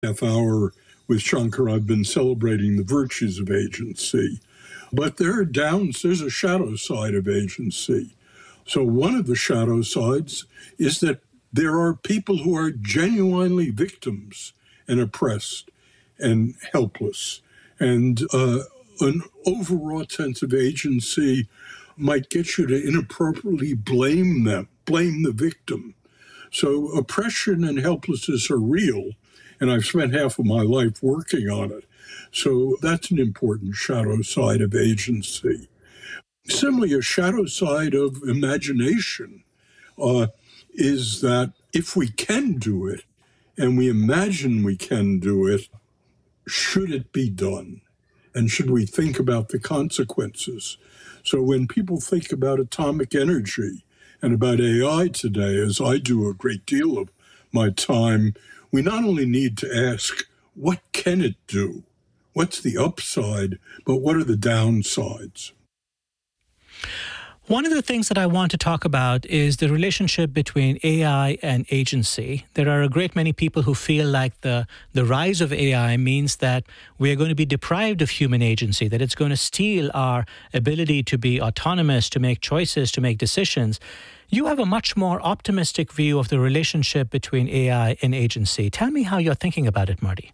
half hour with Shankar, I've been celebrating the virtues of agency. But there's a shadow side of agency. So one of the shadow sides is that there are people who are genuinely victims and oppressed and helpless. And an overwrought sense of agency might get you to inappropriately blame the victim. So oppression and helplessness are real, and I've spent half of my life working on it. So that's an important shadow side of agency. Similarly, a shadow side of imagination is that if we can do it, and we imagine we can do it, should it be done? And should we think about the consequences? So when people think about atomic energy and about AI today, as I do a great deal of my time, we not only need to ask, what can it do? What's the upside? But what are the downsides? One of the things that I want to talk about is the relationship between AI and agency. There are a great many people who feel like the rise of AI means that we are going to be deprived of human agency, that it's going to steal our ability to be autonomous, to make choices, to make decisions. You have a much more optimistic view of the relationship between AI and agency. Tell me how you're thinking about it, Marty.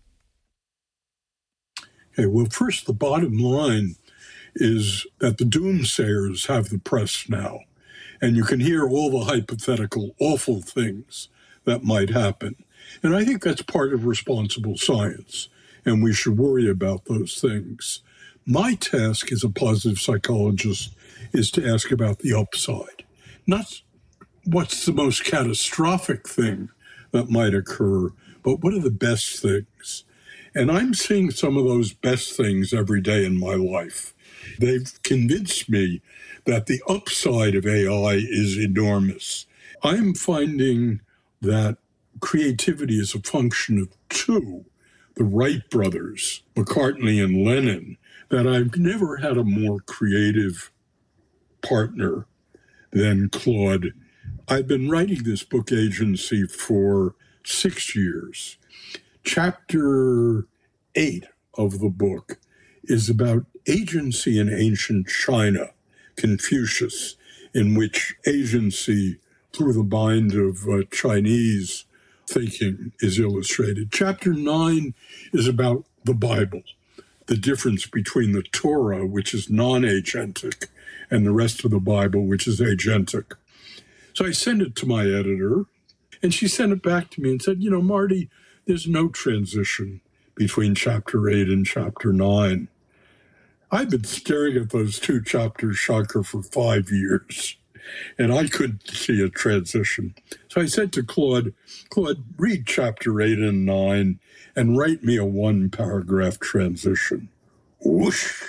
Okay, well, first, the bottom line is that the doomsayers have the press now. And you can hear all the hypothetical awful things that might happen. And I think that's part of responsible science, and we should worry about those things. My task as a positive psychologist is to ask about the upside, not what's the most catastrophic thing that might occur, but what are the best things? And I'm seeing some of those best things every day in my life. They've convinced me that the upside of AI is enormous. I'm finding that creativity is a function of two, the Wright brothers, McCartney and Lennon, that I've never had a more creative partner than Claude. I've been writing this book, Agency, for 6 years. Chapter 8 of the book is about agency in ancient China, Confucius, in which agency through the mind of Chinese thinking is illustrated. Chapter 9 is about the Bible, the difference between the Torah, which is non-agentic, and the rest of the Bible, which is agentic. So I sent it to my editor, and she sent it back to me and said, Marty, there's no transition between chapter 8 and chapter 9. I've been staring at those two chapters, Shankar, for 5 years, and I couldn't see a transition. So I said to Claude, read chapter 8 and 9 and write me a 1-paragraph transition. Whoosh!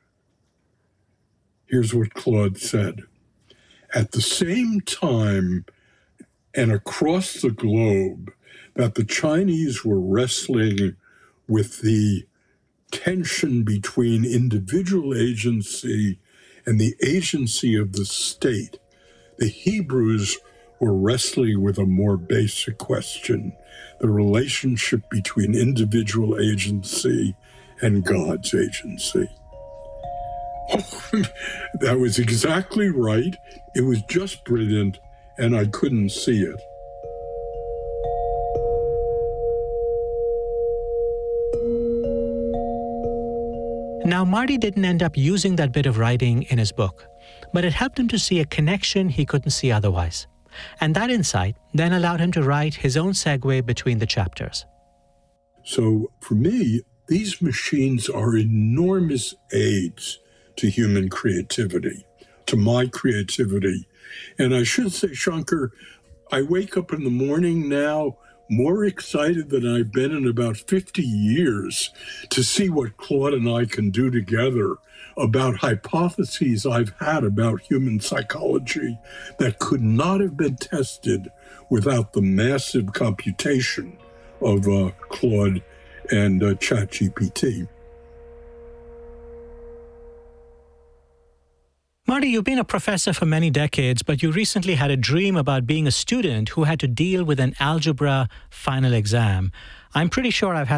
Here's what Claude said. At the same time and across the globe that the Chinese were wrestling with the tension between individual agency and the agency of the state, the Hebrews were wrestling with a more basic question, the relationship between individual agency and God's agency. That was exactly right. It was just brilliant, and I couldn't see it. Now, Marty didn't end up using that bit of writing in his book, but it helped him to see a connection he couldn't see otherwise. And that insight then allowed him to write his own segue between the chapters. So for me, these machines are enormous aids to human creativity, to my creativity. And I should say, Shankar, I wake up in the morning now more excited than I've been in about 50 years to see what Claude and I can do together about hypotheses I've had about human psychology that could not have been tested without the massive computation of Claude and ChatGPT. Marty, you've been a professor for many decades, but you recently had a dream about being a student who had to deal with an algebra final exam. I'm pretty sure I've had